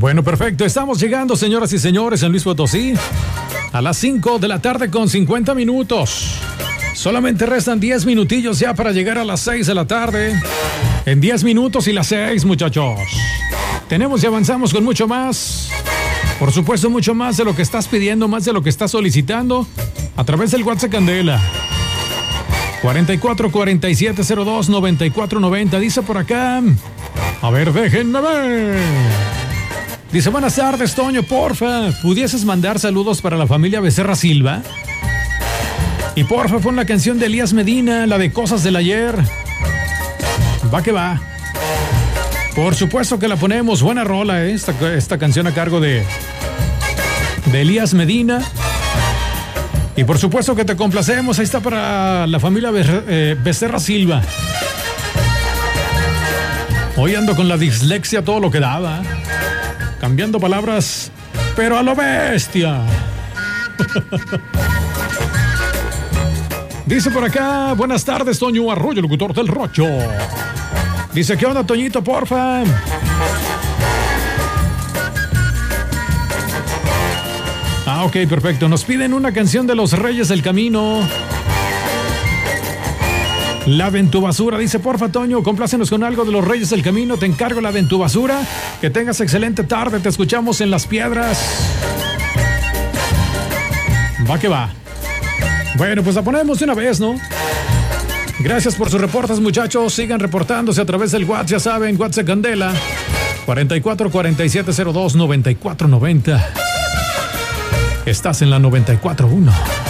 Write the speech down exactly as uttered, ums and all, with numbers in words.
Bueno, perfecto. Estamos llegando, señoras y señores, en Luis Potosí a las cinco de la tarde con cincuenta minutos. Solamente restan diez minutillos ya para llegar a las seis de la tarde. En diez minutos y las seis, muchachos. Tenemos y avanzamos con mucho más. Por supuesto, mucho más de lo que estás pidiendo, más de lo que estás solicitando a través del WhatsApp Candela. cuarenta y cuatro, cuarenta y siete, cero dos, noventa y cuatro, noventa. Dice por acá. A ver, déjenme ver. Dice, buenas tardes, Toño, porfa, ¿pudieses mandar saludos para la familia Becerra Silva? Y porfa, pon la canción de Elías Medina, la de Cosas del Ayer. Va que va. Por supuesto que la ponemos, buena rola, ¿eh? esta, esta canción a cargo de, de Elías Medina. Y por supuesto que te complacemos, ahí está para la familia Becerra Silva. Hoy ando con la dislexia todo lo que daba. Cambiando palabras, pero a lo bestia. Dice por acá, buenas tardes, Toño Arroyo, locutor del Rocho. Dice, ¿qué onda, Toñito, porfa? Ah, ok, perfecto. Nos piden una canción de Los Reyes del Camino. La de En Tu Basura. Dice, porfa, Toño, complácenos con algo de Los Reyes del Camino. Te encargo la de En Tu Basura. Que tengas excelente tarde. Te escuchamos en Las Piedras. Va que va. Bueno, pues la ponemos de una vez, ¿no? Gracias por sus reportes, muchachos. Sigan reportándose a través del WhatsApp. Ya saben, WhatsApp Candela. cuarenta y cuatro, cuarenta y siete, cero dos, noventa y cuatro, noventa. Estás en la noventa y cuatro punto uno.